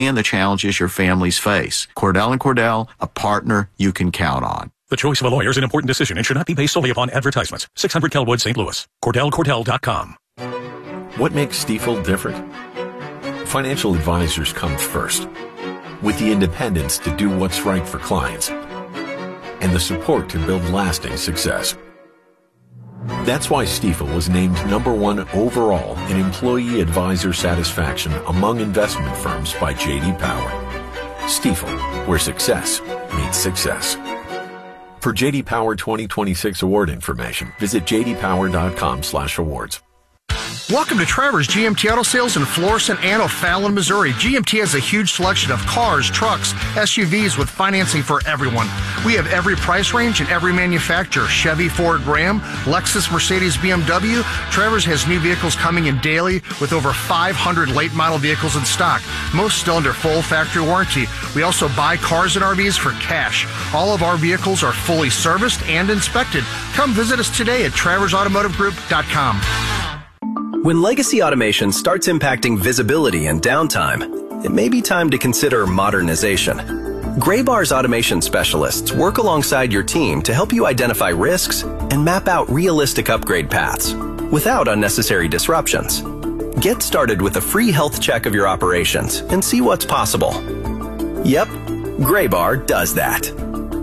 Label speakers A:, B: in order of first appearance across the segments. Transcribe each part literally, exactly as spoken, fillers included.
A: and the challenges your families face. Cordell and Cordell, a partner you can count on.
B: The choice of a lawyer is an important decision and should not be based solely upon advertisements. six hundred Kelwood, Saint Louis. Cordell Cordell dot com.
C: What makes Stifel different? Financial advisors come first, with the independence to do what's right for clients and the support to build lasting success. That's why Stifel was named number one overall in employee advisor satisfaction among investment firms by J D Power. Stifel, where success meets success. For J D Power twenty twenty-six award information, visit j d power dot com slash awards.
D: Welcome to Travers G M T Auto Sales in Florissant and O'Fallon, Missouri. G M T has a huge selection of cars, trucks, S U Vs with financing for everyone. We have every price range and every manufacturer. Chevy, Ford, Ram, Lexus, Mercedes, B M W. Travers has new vehicles coming in daily with over five hundred late model vehicles in stock, most still under full factory warranty. We also buy cars and R Vs for cash. All of our vehicles are fully serviced and inspected. Come visit us today at travers automotive group dot com.
E: When legacy automation starts impacting visibility and downtime, it may be time to consider modernization. Graybar's automation specialists work alongside your team to help you identify risks and map out realistic upgrade paths without unnecessary disruptions. Get started with a free health check of your operations and see what's possible. Yep, Graybar does that.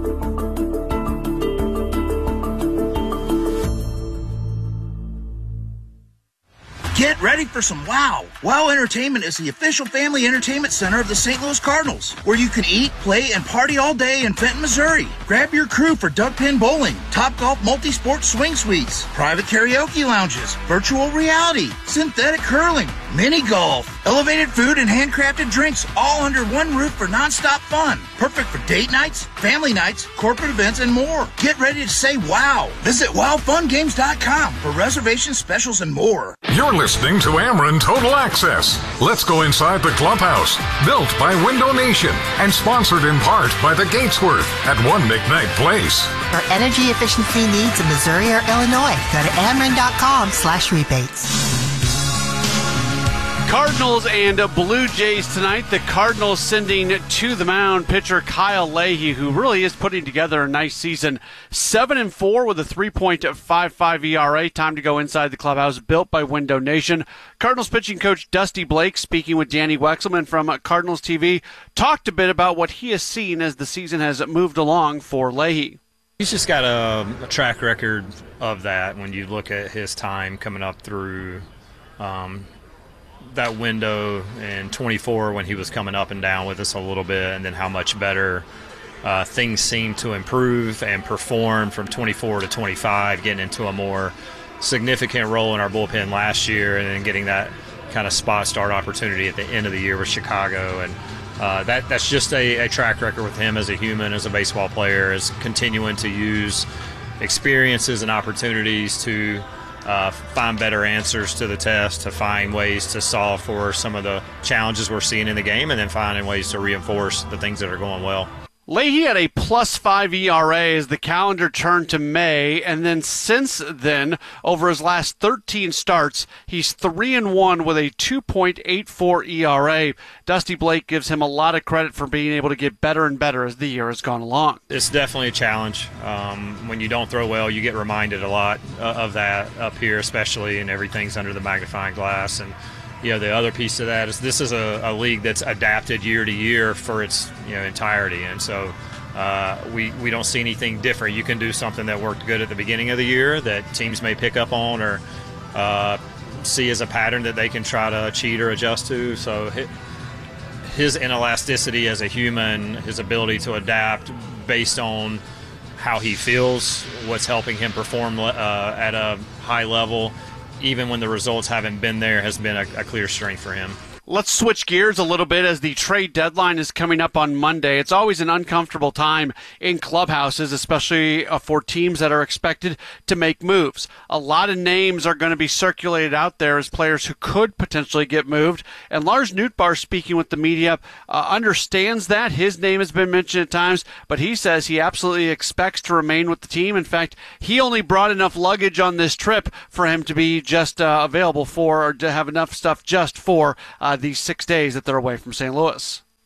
F: Get ready for some wow. WOW Entertainment is the official family entertainment center of the Saint Louis Cardinals, where you can eat, play, and party all day in Fenton, Missouri. Grab your crew for duck pin bowling, Topgolf multi-sport swing suites, private karaoke lounges, virtual reality, synthetic curling, mini golf, elevated food, and handcrafted drinks, all under one roof for nonstop fun. Perfect for date nights, family nights, corporate events, and more. Get ready to say wow. Visit wow fun games dot com for reservations, specials, and more.
G: You're listening to Ameren Total Access. Let's go inside the clubhouse. Built by Window Nation and sponsored in part by the Gatesworth at One McKnight Place.
H: For energy efficiency needs in Missouri or Illinois, go to ameren dot com slash rebates.
I: Cardinals and Blue Jays tonight. The Cardinals sending to the mound pitcher Kyle Leahy, who really is putting together a nice season. Seven and four with a three point five five E R A. Time to go inside the clubhouse, built by Window Nation. Cardinals pitching coach Dusty Blake, speaking with Danny Wexelman from Cardinals T V, talked a bit about what he has seen as the season has moved along for Leahy.
J: He's just got a, a track record of that when you look at his time coming up through um, that window in twenty-four when he was coming up and down with us a little bit, and then how much better uh, things seem to improve and perform from twenty-four to twenty-five, getting into a more significant role in our bullpen last year, and then getting that kind of spot start opportunity at the end of the year with Chicago. And uh, that that's just a, a track record with him as a human, as a baseball player, is continuing to use experiences and opportunities to Uh, find better answers to the test, to find ways to solve for some of the challenges we're seeing in the game, and then finding ways to reinforce the things that are going well.
I: Leahy had a plus five E R A as the calendar turned to May, and then since then, over his last thirteen starts, he's three and one with a two point eight four E R A. Dusty Blake gives him a lot of credit for being able to get better and better as the year has gone along.
J: It's definitely a challenge. Um, when you don't throw well, you get reminded a lot uh, of that up here, especially, and everything's under the magnifying glass. And you know, the other piece of that is this is a, a league that's adapted year to year for its you know entirety, and so uh, we we don't see anything different. You can do something that worked good at the beginning of the year that teams may pick up on or uh, see as a pattern that they can try to cheat or adjust to. So his inelasticity as a human, his ability to adapt based on how he feels, what's helping him perform uh, at a high level, even when the results haven't been there, has been a, a clear strength for him.
I: Let's switch gears a little bit as the trade deadline is coming up on Monday. It's always an uncomfortable time in clubhouses, especially uh, for teams that are expected to make moves. A lot of names are going to be circulated out there as players who could potentially get moved. And Lars Nootbaar, speaking with the media, uh, understands that. His name has been mentioned at times, but he says he absolutely expects to remain with the team. In fact, he only brought enough luggage on this trip for him to be just uh, available for, or to have enough stuff just for uh, these six days that they're away from Saint Louis.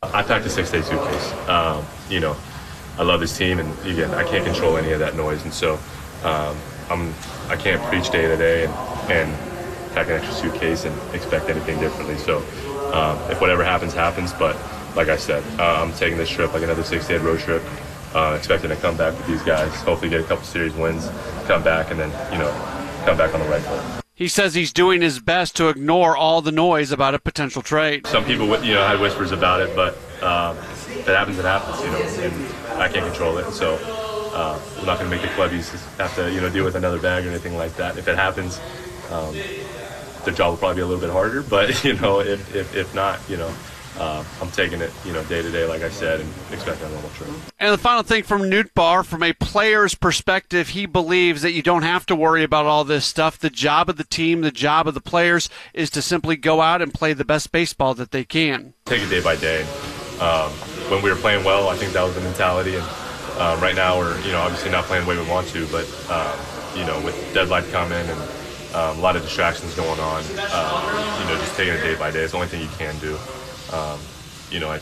K: I packed a six-day suitcase. Um, you know, I love this team, and again, I can't control any of that noise, and so um, I'm I can't preach day to day and, and pack an extra suitcase and expect anything differently. So um, if whatever happens, happens. But like I said, uh, I'm taking this trip like another six-day road trip, uh, expecting to come back with these guys, hopefully get a couple series wins, come back, and then you know come back on the right foot.
I: He says he's doing his best to ignore all the noise about a potential trade.
K: Some people, you know, had whispers about it, but um, if it happens, it happens, you know, and I can't control it. So uh, I'm not going to make the clubbies have to, you know, deal with another bag or anything like that. If it happens, um, their job will probably be a little bit harder. But you know, if if, if not, you know. Uh, I'm taking it, you know, day to day, like I said, and expecting a normal trip.
I: And the final thing from Nootbaar, from a player's perspective, he believes that you don't have to worry about all this stuff. The job of the team, the job of the players, is to simply go out and play the best baseball that they can.
K: Take it day by day. Um, when we were playing well, I think that was the mentality. And um, right now, we're, you know, obviously not playing the way we want to, but um, you know, with deadline coming and um, a lot of distractions going on, um, you know, just taking it day by day is the only thing you can do. Um, you know, I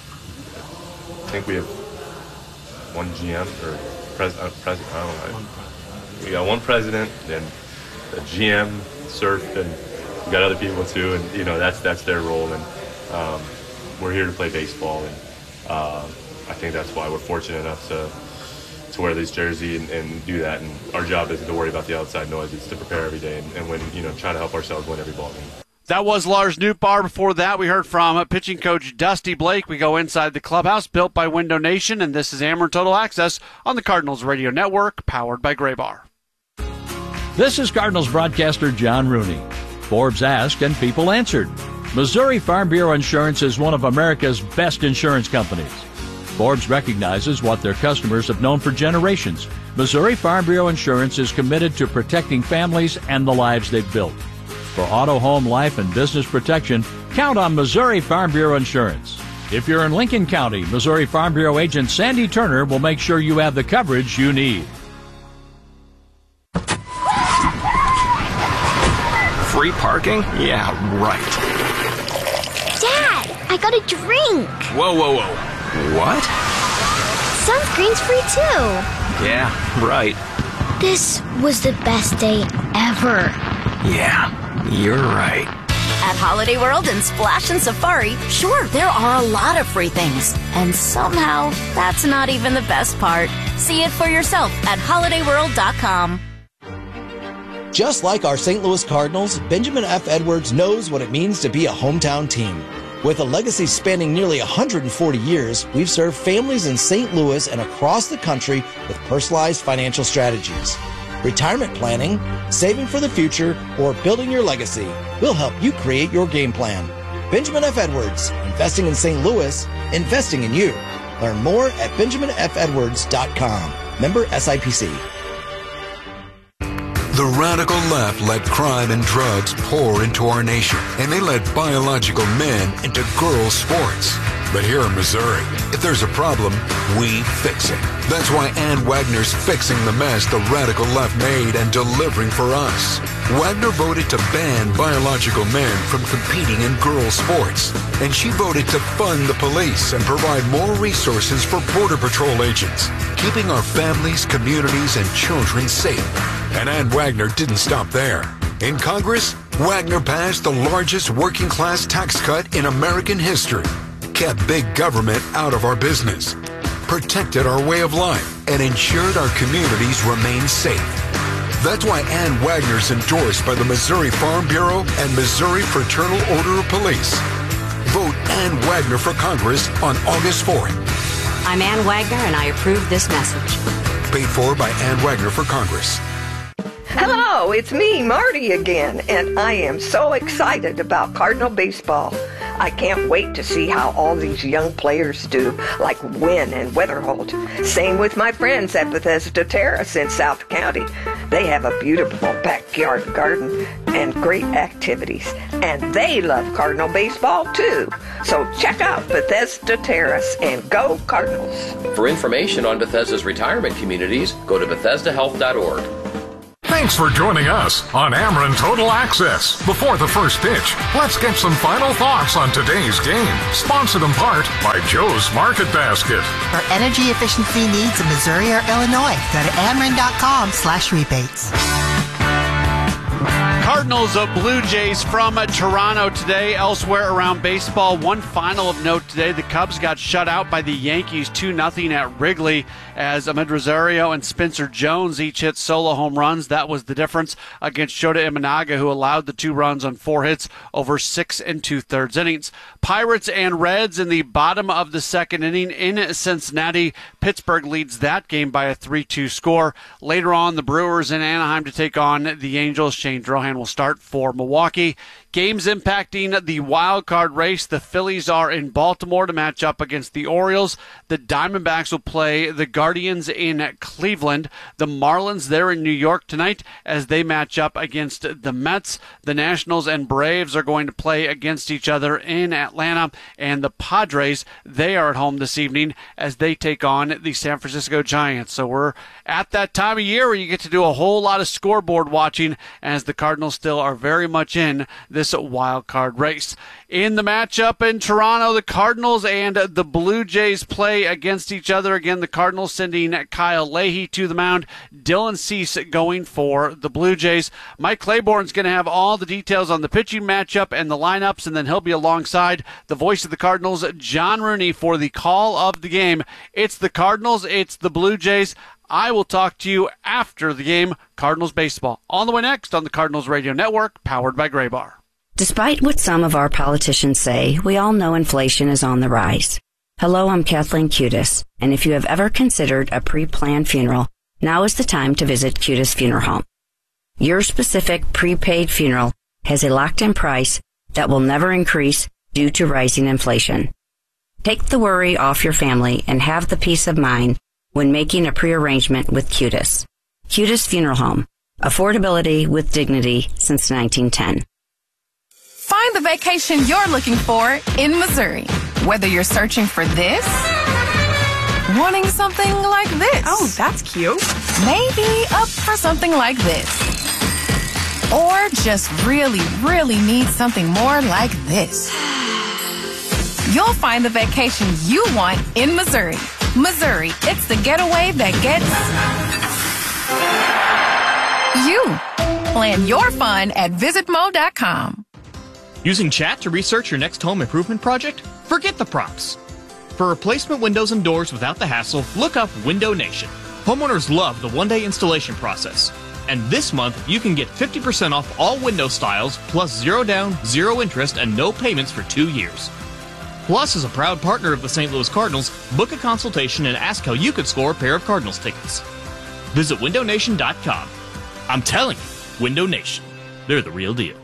K: think we have one G M or pres- uh, president. I don't know. We got one president and a G M, Surf, and we got other people too. And you know, that's that's their role. And um, we're here to play baseball. And uh, I think that's why we're fortunate enough to to wear this jersey and, and do that. And our job isn't to worry about the outside noise. It's to prepare every day and, and win. You know, try to help ourselves win every ball game.
I: That was Lars Nootbaar. Before that, we heard from pitching coach Dusty Blake. We go inside the clubhouse, built by Window Nation, and this is Ameren Total Access on the Cardinals Radio Network, powered by Graybar.
L: This is Cardinals broadcaster John Rooney. Forbes asked and people answered. Missouri Farm Bureau Insurance is one of America's best insurance companies. Forbes recognizes what their customers have known for generations. Missouri Farm Bureau Insurance is committed to protecting families and the lives they've built. For auto, home, life, and business protection, count on Missouri Farm Bureau Insurance. If you're in Lincoln County, Missouri Farm Bureau agent Sandy Turner will make sure you have the coverage you need.
M: Free parking? Yeah, right.
N: Dad, I got a drink.
M: Whoa, whoa, whoa. What?
N: Sunscreen's free too.
M: Yeah, right.
N: This was the best day ever.
M: Yeah. You're right.
O: At Holiday World and Splash and Safari, sure, there are a lot of free things. And somehow, that's not even the best part. See it for yourself at holiday world dot com.
P: Just like our Saint Louis Cardinals, Benjamin F. Edwards knows what it means to be a hometown team. With a legacy spanning nearly one hundred forty years, we've served families in Saint Louis and across the country with personalized financial strategies. Retirement planning, saving for the future, or building your legacy. We'll help you create your game plan. Benjamin F. Edwards, investing in Saint Louis, investing in you. Learn more at benjamin f edwards dot com. Member S I P C.
Q: The radical left let crime and drugs pour into our nation, and they let biological men into girls' sports. But here in Missouri, if there's a problem, we fix it. That's why Ann Wagner's fixing the mess the radical left made and delivering for us. Wagner voted to ban biological men from competing in girls' sports, and she voted to fund the police and provide more resources for Border Patrol agents, keeping our families, communities, and children safe. And Ann Wagner didn't stop there. In Congress, Wagner passed the largest working-class tax cut in American history, kept big government out of our business, protected our way of life, and ensured our communities remain safe. That's why Ann Wagner's endorsed by the Missouri Farm Bureau and Missouri Fraternal Order of Police. Vote Ann Wagner for Congress on August fourth.
R: I'm Ann Wagner, and I approve this message.
Q: Paid for by Ann Wagner for Congress.
S: Hello, it's me, Marty, again, and I am so excited about Cardinal baseball. I can't wait to see how all these young players do, like Wynn and Weatherholt. Same with my friends at Bethesda Terrace in South County. They have a beautiful backyard garden and great activities, and they love Cardinal baseball too. So check out Bethesda Terrace and go Cardinals.
T: For information on Bethesda's retirement communities, go to bethesda health dot org.
G: Thanks for joining us on Ameren Total Access. Before the first pitch, let's get some final thoughts on today's game. Sponsored in part by Joe's Market Basket.
H: For energy efficiency needs in Missouri or Illinois, go to Ameren.com slash rebates.
I: Cardinals of Blue Jays from Toronto today. Elsewhere around baseball, one final of note today. The Cubs got shut out by the Yankees two nothing at Wrigley as Amed Rosario and Spencer Jones each hit solo home runs. That was the difference against Shota Imanaga, who allowed the two runs on four hits over six and two-thirds innings. Pirates and Reds in the bottom of the second inning in Cincinnati. Pittsburgh leads that game by a three two score. Later on, the Brewers in Anaheim to take on the Angels. Shane Drohan will start for Milwaukee. Games impacting the wild card race. The Phillies are in Baltimore to match up against the Orioles. The Diamondbacks will play the Guardians in Cleveland. The Marlins there in New York tonight as they match up against the Mets. The Nationals and Braves are going to play against each other in Atlanta. And the Padres, they are at home this evening as they take on the San Francisco Giants. So we're at that time of year where you get to do a whole lot of scoreboard watching as the Cardinals still are very much in this wild card race. In the matchup in Toronto, the Cardinals and the Blue Jays play against each other. Again, the Cardinals sending Kyle Leahy to the mound. Dylan Cease going for the Blue Jays. Mike Claiborne's going to have all the details on the pitching matchup and the lineups, and then he'll be alongside the voice of the Cardinals, John Rooney, for the call of the game. It's the Cardinals, it's the Blue Jays. I will talk to you after the game. Cardinals baseball on the way next on the Cardinals Radio Network, powered by Graybar.
R: Despite what some of our politicians say, we all know inflation is on the rise. Hello, I'm Kathleen Cutis, and if you have ever considered a pre-planned funeral, now is the time to visit Cutis Funeral Home. Your specific prepaid funeral has a locked-in price that will never increase due to rising inflation. Take the worry off your family and have the peace of mind when making a pre-arrangement with Cutis. Cutis Funeral Home. Affordability with dignity since nineteen ten.
T: Find the vacation you're looking for in Missouri. Whether you're searching for this, wanting something like this. Oh, that's cute. Maybe up for something like this. Or just really, really need something more like this. You'll find the vacation you want in Missouri. Missouri, it's the getaway that gets you. Plan your fun at visit mo dot com.
U: Using chat to research your next home improvement project? Forget the prompts. For replacement windows and doors without the hassle, look up Window Nation. Homeowners love the one-day installation process. And this month, you can get fifty percent off all window styles, plus zero down, zero interest, and no payments for two years. Plus, as a proud partner of the Saint Louis Cardinals, book a consultation and ask how you could score a pair of Cardinals tickets. Visit window nation dot com. I'm telling you, Window Nation. They're the real deal.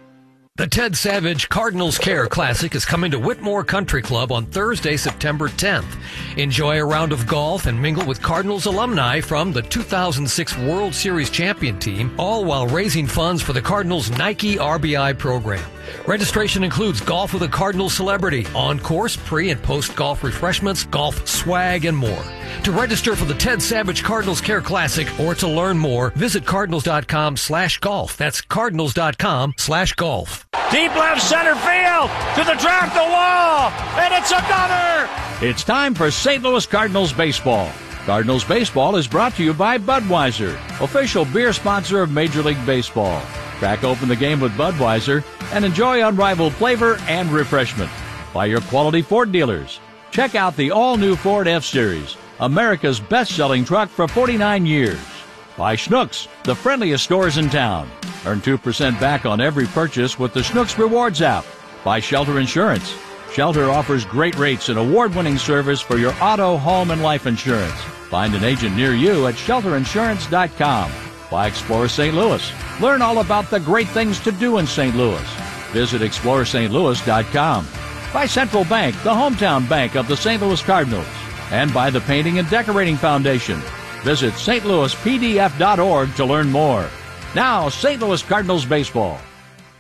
V: The Ted Savage Cardinals Care Classic is coming to Whitmore Country Club on Thursday, September tenth. Enjoy a round of golf and mingle with Cardinals alumni from the two thousand six World Series champion team, all while raising funds for the Cardinals Nike R B I program. Registration includes golf with a Cardinals celebrity, on-course, pre- and post-golf refreshments, golf swag, and more. To register for the Ted Savage Cardinals Care Classic or to learn more, visit cardinals.com slash golf. That's cardinals.com slash golf.
W: Deep left center field to the track, the wall, and it's another.
L: It's time for Saint Louis Cardinals baseball. Cardinals baseball is brought to you by Budweiser, official beer sponsor of Major League Baseball. Crack open the game with Budweiser and enjoy unrivaled flavor and refreshment. By your quality Ford dealers. Check out the all-new Ford F-Series, America's best-selling truck for forty-nine years. By Schnucks, the friendliest stores in town. Earn two percent back on every purchase with the Schnucks Rewards app. By Shelter Insurance. Shelter offers great rates and award-winning service for your auto, home, and life insurance. Find an agent near you at shelter insurance dot com. By Explore Saint Louis. Learn all about the great things to do in Saint Louis. Visit explore st louis dot com. By Central Bank, the hometown bank of the Saint Louis Cardinals. And by the Painting and Decorating Foundation. Visit s t louis p d f dot org to learn more. Now, Saint Louis Cardinals baseball.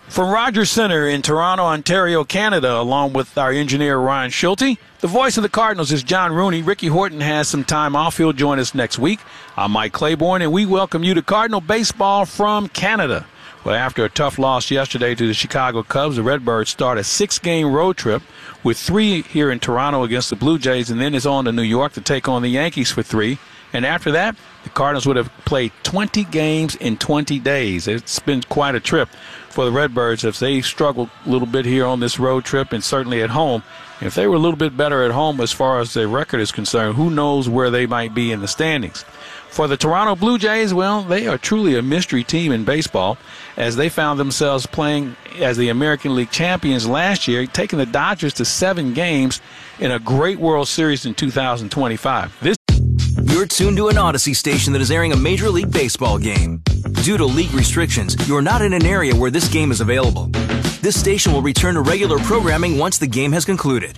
A: From Rogers Center in Toronto, Ontario, Canada, along with our engineer Ryan Schulte, the voice of the Cardinals is John Rooney. Ricky Horton has some time off. He'll join us next week. I'm Mike Claiborne, and we welcome you to Cardinal Baseball from Canada. Well, after a tough loss yesterday to the Chicago Cubs, the Redbirds start a six-game road trip with three here in Toronto against the Blue Jays, and then it's on to New York to take on the Yankees for three. And after that, the Cardinals would have played twenty games in twenty days. It's been quite a trip for the Redbirds as they struggled a little bit here on this road trip and certainly at home. And if they were a little bit better at home as far as their record is concerned, who knows where they might be in the standings. For the Toronto Blue Jays, well, they are truly a mystery team in baseball as they found themselves playing as the American League champions last year, taking the Dodgers to seven games in a great World Series in two thousand twenty-five. This
B: You're tuned to an Odyssey station that is airing a Major League Baseball game. Due to league restrictions, you are not in an area where this game is available. This station will return to regular programming once the game has concluded.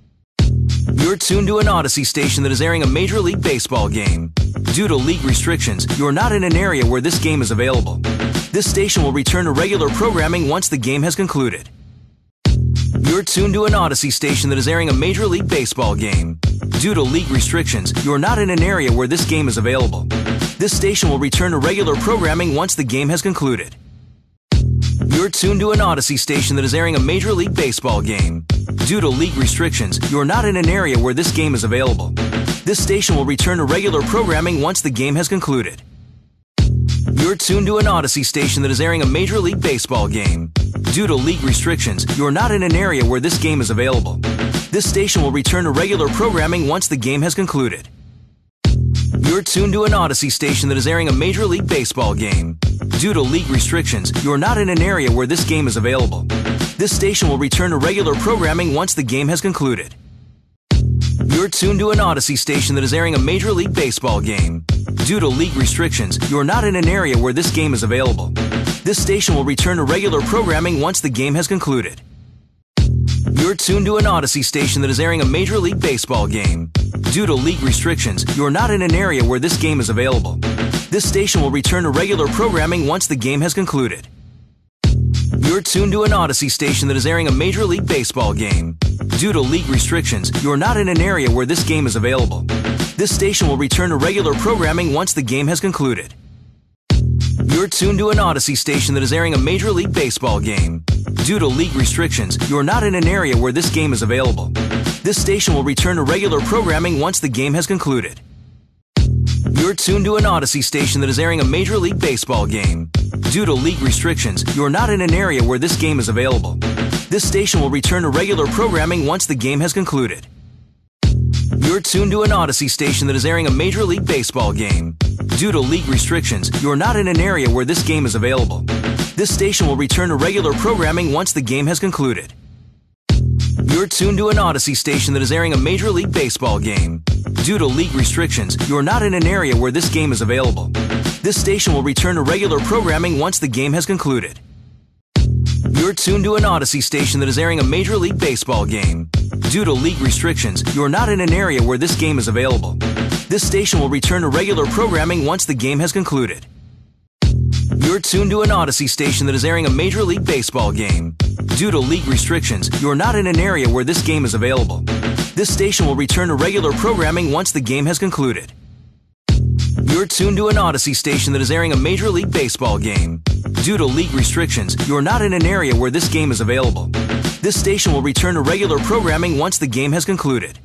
B: You're tuned to an Odyssey station that is airing a Major League Baseball game. Due to league restrictions, you are not in an area where this game is available. This station will return to regular programming once the game has concluded. You're tuned to an Odyssey station that is airing a Major League Baseball game. Due to league restrictions, you are not in an area where this game is available. This station will return to regular programming once the game has concluded. You're tuned to an Odyssey station that is airing a Major League Baseball game. Due to league restrictions, you are not in an area where this game is available. This station will return to regular programming once the game has concluded. You're tuned to an Odyssey station that is airing a Major League Baseball game. Due to league restrictions, you are not in an area where this game is available. This station will return to regular programming once the game has concluded. You're tuned to an Odyssey station that is airing a Major League Baseball game. Due to league restrictions, you are not in an area where this game is available. This station will return to regular programming once the game has concluded. You're tuned to an Odyssey station that is airing a Major League Baseball game. Due to league restrictions, you are not in an area where this game is available. This station will return to regular programming once the game has concluded. You're tuned to an Odyssey station that is airing a Major League Baseball game. Due to league restrictions, you are not in an area where this game is available. This station will return to regular programming once the game has concluded. You're tuned to an Odyssey station that is airing a Major League Baseball game. Due to league restrictions, you are not in an area where this game is available. This station will return to regular programming once the game has concluded. You're tuned to an Odyssey station that is airing a Major League Baseball game. Due to league restrictions, you are not in an area where this game is available. This station will return to regular programming once the game has concluded. You're tuned to an Odyssey station that is airing a Major League Baseball game. Due to league restrictions, you are not in an area where this game is available. This station will return to regular programming once the game has concluded. You're tuned to an Odyssey station that is airing a Major League Baseball game. Due to league restrictions, you are not in an area where this game is available. This station will return to regular programming once the game has concluded. You're tuned to an Odyssey station that is airing a Major League Baseball game. Due to league restrictions, you are not in an area where this game is available. This station will return to regular programming once the game has concluded. You're tuned to an Odyssey station that is airing a Major League Baseball game. Due to league restrictions, you are not in an area where this game is available. This station will return to regular programming once the game has concluded. You're tuned to an Odyssey station that is airing a Major League Baseball game. Due to league restrictions, you are not in an area where this game is available. This station will return to regular programming once the game has concluded. You're tuned to an Odyssey station that is airing a Major League Baseball game. Due to league restrictions, you are not in an area where this game is available. This station will return to regular programming once the game has concluded.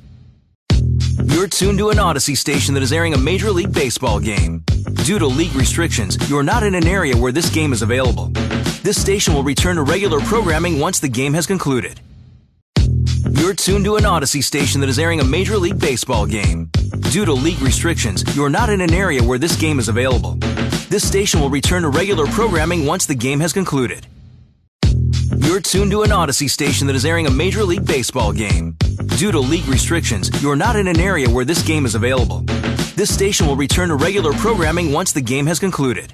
B: You're tuned to an Odyssey station that is airing a Major League Baseball game. Due to league restrictions, you are not in an area where this game is available. This station will return to regular programming once the game has concluded. You're tuned to an Odyssey station that is airing a Major League Baseball game. Due to league restrictions, you are not in an area where this game is available. This station will return to regular programming once the game has concluded. You're tuned to an Odyssey station that is airing a Major League Baseball game. Due to league restrictions, you are not in an area where this game is available. This station will return to regular programming once the game has concluded.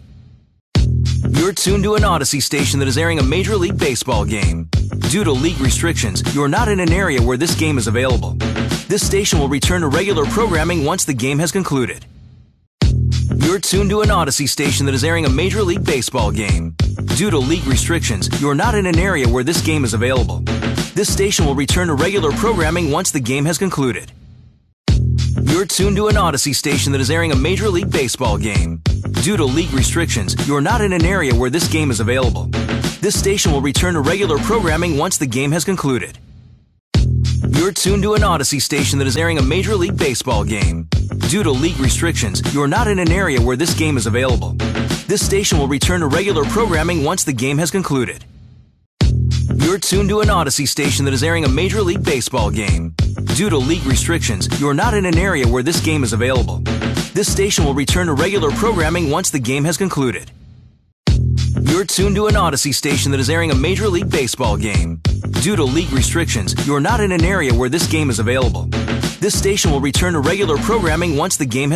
B: You're tuned to an Odyssey station that is airing a Major League Baseball game. Due to league restrictions, you are not in an area where this game is available. This station will return to regular programming once the game has concluded. You're tuned to an Odyssey station that is airing a Major League Baseball game. Due to league restrictions, you're not in an area where this game is available. This station will return to regular programming once the game has concluded. You're tuned to an Odyssey station that is airing a Major League Baseball game. Due to league restrictions, you're not in an area where this game is available. This station will return to regular programming once the game has concluded. You're tuned to an Odyssey station that is airing a Major League Baseball game. Due to league restrictions, you're not in an area where this game is available. This station will return to regular programming once the game has concluded. You're tuned to an Odyssey station that is airing a Major League Baseball game. Due to league restrictions, you're not in an area where this game is available. This station will return to regular programming once the game has concluded. You're tuned to an Odyssey station that is airing a Major League Baseball game. Due to league restrictions, you're not in an area where this game is available. This station will return to regular programming once the game has